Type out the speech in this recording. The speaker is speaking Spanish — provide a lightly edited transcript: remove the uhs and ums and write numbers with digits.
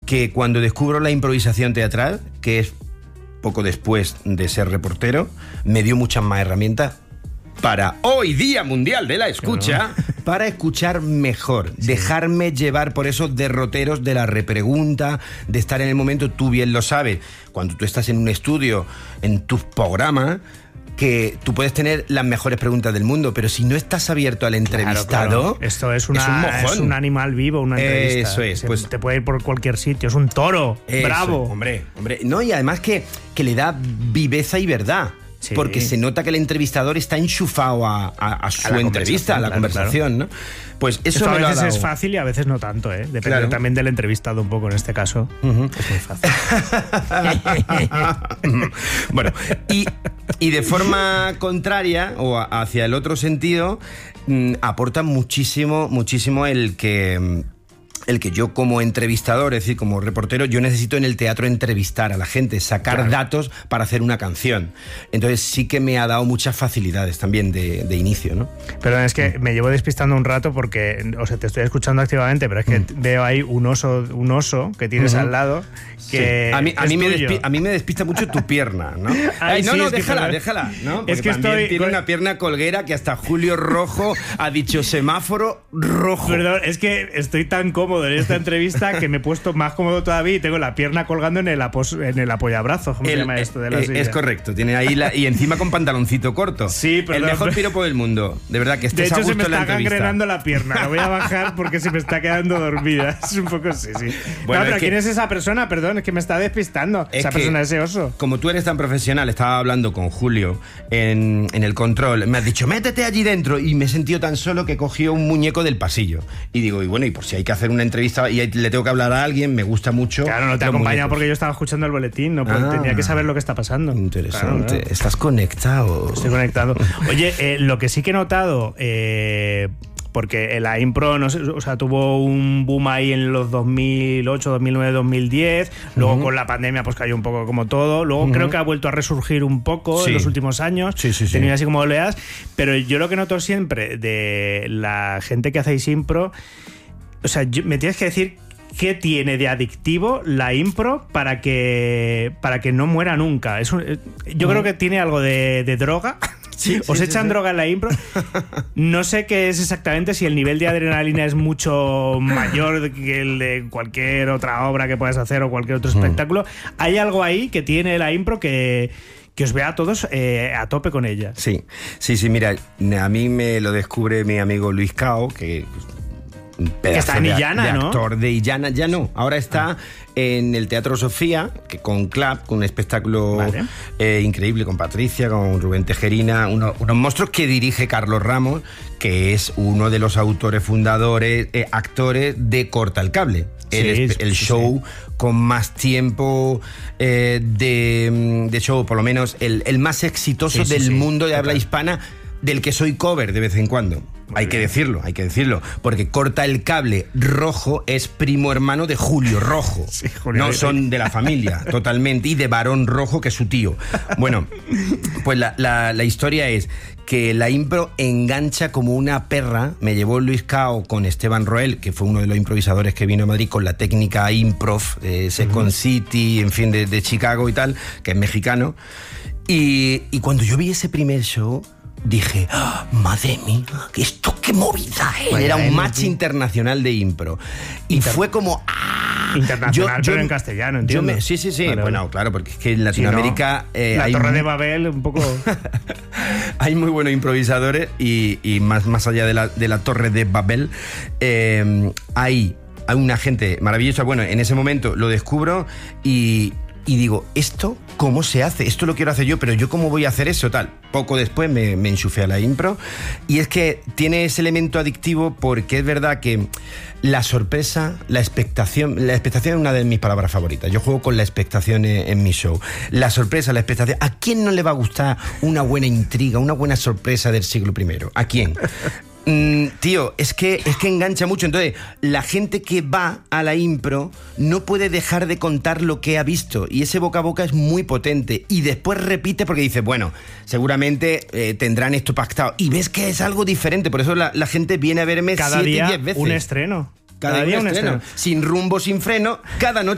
que cuando descubro la improvisación teatral, que es poco después de ser reportero, me dio muchas más herramientas para hoy Día Mundial de la Escucha, para escuchar mejor, dejarme llevar por esos derroteros de la repregunta, de estar en el momento. Tú bien lo sabes, cuando tú estás en un estudio, en tus programas, que tú puedes tener las mejores preguntas del mundo, pero si no estás abierto al entrevistado... Claro. Esto es un mojón. Es un animal vivo, una entrevista. Eso es. Pues, te puede ir por cualquier sitio, es un toro, bravo. Hombre. No, y además que le da viveza y verdad. Sí. Porque se nota que el entrevistador está enchufado a su entrevista, a la conversación, ¿no? Pues eso a me lo ha veces dado. Es fácil y a veces no tanto, ¿eh? Depende también del entrevistado un poco en este caso. Es muy fácil. Bueno, y de forma contraria o hacia el otro sentido, aporta muchísimo el que yo como entrevistador, es decir, como reportero, yo necesito en el teatro entrevistar a la gente, sacar datos para hacer una canción. Entonces sí que me ha dado muchas facilidades también de inicio, ¿no? Pero es que me llevo despistando un rato porque, o sea, te estoy escuchando activamente, pero es que veo ahí un oso que tienes al lado que a mí me despista mucho tu pierna, ¿no? Déjala, ¿no? Porque es que tiene una pierna colguera que hasta Julio Rojo ha dicho semáforo rojo. Perdón, es que estoy tan cómodo en esta entrevista que me he puesto más cómodo todavía y tengo la pierna colgando en el apoyabrazo. ¿Cómo se llama esto de la silla? Es correcto, tiene ahí y encima con pantaloncito corto. Sí, perdón, el mejor piropo del mundo. De verdad que estés de hecho a gusto se me en la está gangrenando la pierna. La voy a bajar porque se me está quedando dormida. Es un poco sí. Bueno, pero ¿quién es esa persona? Perdón, es que me está despistando. Esa persona, ese oso. Como tú eres tan profesional, estaba hablando con Julio en el control. Me has dicho, métete allí dentro. Y me he sentido tan solo que cogió un muñeco del pasillo. Y digo, y por si hay que hacer una entrevista y le tengo que hablar a alguien, me gusta mucho. Claro, no te he acompañado porque yo estaba escuchando el boletín, no tenía que saber lo que está pasando. Interesante. Claro. Estás conectado. Estoy conectado. Oye, lo que sí que he notado, porque la impro, no sé, o sea, tuvo un boom ahí en los 2008, 2009, 2010. Luego con la pandemia pues cayó un poco como todo. Luego creo que ha vuelto a resurgir un poco en los últimos años. Tenía así como oleadas. Pero yo lo que noto siempre de la gente que hacéis impro, o sea, me tienes que decir qué tiene de adictivo la impro para que no muera nunca. Yo creo que tiene algo de droga. Os echan droga en la impro. No sé qué es exactamente, si el nivel de adrenalina es mucho mayor que el de cualquier otra obra que puedas hacer o cualquier otro espectáculo. Hay algo ahí que tiene la impro que os vea a todos a tope con ella. Sí, mira, a mí me lo descubre mi amigo Luis Cao, que está en Illana, ¿no? Actor de Illana, ya no. Ahora está en el Teatro Sofía, que con Clap, con un espectáculo increíble, con Patricia, con Rubén Tejerina, unos monstruos que dirige Carlos Ramos, que es uno de los autores fundadores, actores de Corta el Cable. El show con más tiempo de show, por lo menos el más exitoso del mundo de habla hispana, del que soy cover de vez en cuando. Hay que decirlo, porque Corta el Cable Rojo es primo hermano de Julio Rojo. No son de la familia, totalmente, y de Barón Rojo, que es su tío. Bueno, pues la historia es que la impro engancha como una perra. Me llevó Luis Cao con Esteban Roel, que fue uno de los improvisadores que vino a Madrid con la técnica improv, Second City, en fin, de Chicago y tal, que es mexicano. Y cuando yo vi ese primer show, dije, madre mía, esto qué movida, ¿eh? Era un match internacional de impro. Y fue como... Internacional, pero en castellano, entiendo. Sí. Vale, bueno, claro, porque es que en Latinoamérica... la Torre de Babel, un poco... hay muy buenos improvisadores y más allá de la Torre de Babel, hay una gente maravillosa. Bueno, en ese momento lo descubro y digo, ¿esto cómo se hace? Esto lo quiero hacer yo, pero ¿yo cómo voy a hacer eso? Tal. Poco después me enchufé a la impro y es que tiene ese elemento adictivo porque es verdad que la sorpresa, la expectación es una de mis palabras favoritas. Yo juego con la expectación en mi show. La sorpresa, la expectación. ¿A quién no le va a gustar una buena intriga, una buena sorpresa del siglo I? ¿A quién? Tío, es que engancha mucho. Entonces, la gente que va a la impro no puede dejar de contar lo que ha visto y ese boca a boca es muy potente y después repite porque dice, bueno, seguramente tendrán esto pactado y ves que es algo diferente. Por eso la gente viene a verme cada 7 y día 10 veces. Un estreno. Cada día un estreno. Sin rumbo, sin freno, cada noche